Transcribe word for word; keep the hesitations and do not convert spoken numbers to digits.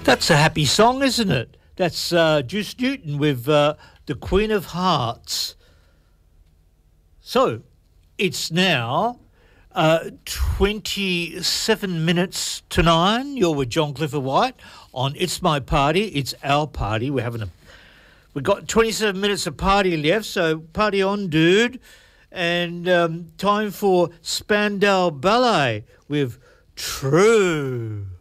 That's a happy song, isn't it? That's uh, Juice Newton with uh, The Queen of Hearts. So, it's now uh, twenty-seven minutes to nine. You're with John Clifford White on It's My Party. It's our party. We're having a... We've got twenty-seven minutes of party left, so party on, dude. And um, time for Spandau Ballet with True.